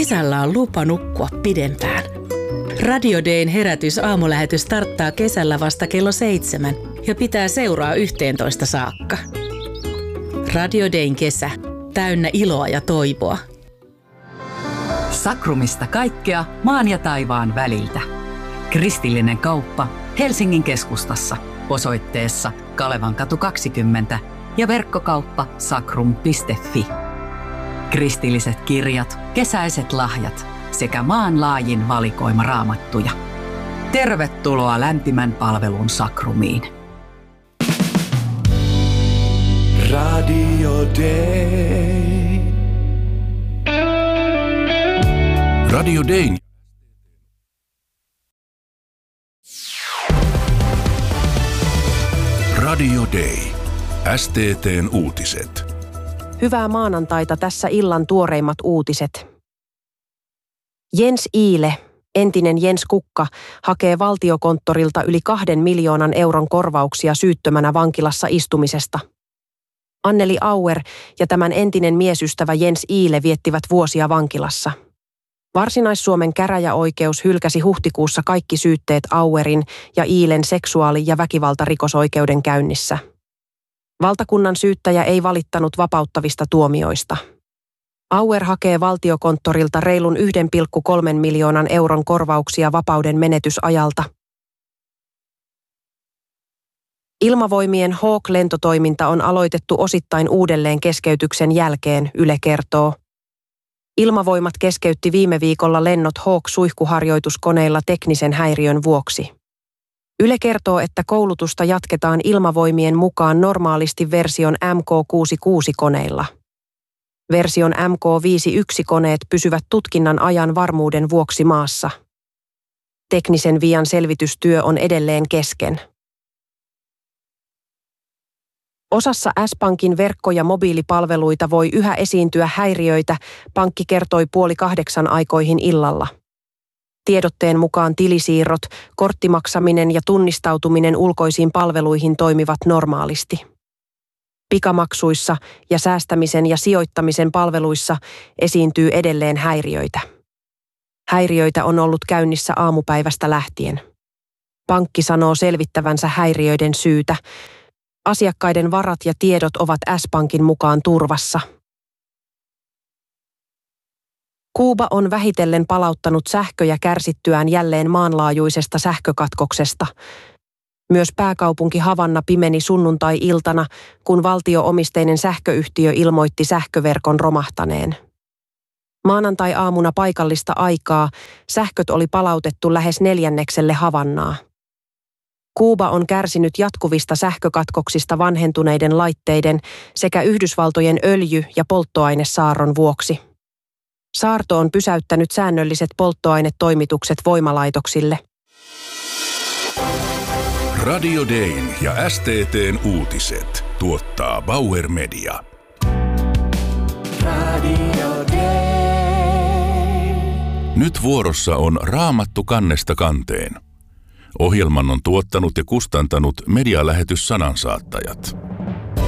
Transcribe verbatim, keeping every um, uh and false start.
Kesällä on lupa nukkua pidempään. Radio Dayn herätys aamulähetys starttaa kesällä vasta kello seitsemän ja pitää seuraa yhteentoista saakka. Radio Dayn kesä. Täynnä iloa ja toivoa. Sakrumista kaikkea maan ja taivaan väliltä. Kristillinen kauppa Helsingin keskustassa osoitteessa Kalevankatu kaksikymmentä ja verkkokauppa sakrum piste fi. Kristilliset kirjat, kesäiset lahjat sekä maanlaajin valikoima raamattuja. Tervetuloa lämpimän palvelun Sakrumiin. Radio Day. Radio Dayn. Radio Day. S T T:n uutiset. Hyvää maanantaita, tässä illan tuoreimmat uutiset. Jens Iile, entinen Jens Kukka, hakee valtiokonttorilta yli kahden miljoonan euron korvauksia syyttömänä vankilassa istumisesta. Anneli Auer ja tämän entinen miesystävä Jens Iile viettivät vuosia vankilassa. Varsinais-Suomen käräjäoikeus hylkäsi huhtikuussa kaikki syytteet Auerin ja Iilen seksuaali- ja väkivaltarikosoikeuden käynnissä. Valtakunnan syyttäjä ei valittanut vapauttavista tuomioista. Auer hakee valtiokonttorilta reilun yhden pilkku kolmen miljoonan euron korvauksia vapauden menetysajalta. Ilmavoimien Hawk-lentotoiminta on aloitettu osittain uudelleen keskeytyksen jälkeen, Yle kertoo. Ilmavoimat keskeytti viime viikolla lennot Hawk-suihkuharjoituskoneilla teknisen häiriön vuoksi. Yle kertoo, että koulutusta jatketaan Ilmavoimien mukaan normaalisti version M K kuusikymmentäkuusi-koneilla. Version M K viisikymmentäyksi-koneet pysyvät tutkinnan ajan varmuuden vuoksi maassa. Teknisen vian selvitystyö on edelleen kesken. Osassa S-Pankin verkko- ja mobiilipalveluita voi yhä esiintyä häiriöitä, pankki kertoi puoli kahdeksan aikoihin illalla. Tiedotteen mukaan tilisiirrot, korttimaksaminen ja tunnistautuminen ulkoisiin palveluihin toimivat normaalisti. Pikamaksuissa ja säästämisen ja sijoittamisen palveluissa esiintyy edelleen häiriöitä. Häiriöitä on ollut käynnissä aamupäivästä lähtien. Pankki sanoo selvittävänsä häiriöiden syytä. Asiakkaiden varat ja tiedot ovat S-Pankin mukaan turvassa. Kuuba on vähitellen palauttanut sähköjä kärsittyään jälleen maanlaajuisesta sähkökatkoksesta. Myös pääkaupunki Havanna pimeni sunnuntai-iltana, kun valtio-omisteinen sähköyhtiö ilmoitti sähköverkon romahtaneen. Maanantai-aamuna paikallista aikaa sähköt oli palautettu lähes neljännekselle Havannaa. Kuuba on kärsinyt jatkuvista sähkökatkoksista vanhentuneiden laitteiden sekä Yhdysvaltojen öljy- ja polttoainesaarron vuoksi. Saarto on pysäyttänyt säännölliset polttoainetoimitukset voimalaitoksille. Radio Dayn ja S T T:n uutiset tuottaa Bauer Media. Radio Day. Nyt vuorossa on Raamattu kannesta kanteen. Ohjelman on tuottanut ja kustantanut medialähetys Sanansaattajat.